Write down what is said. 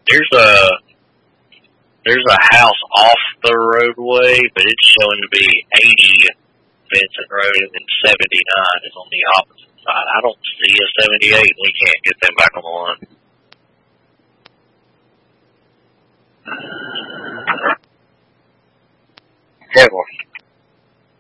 there's a house off the roadway, but it's showing to be 80 Vincent Road, and then 79 is on the opposite side. I don't see a 78. We can't get them back on the line.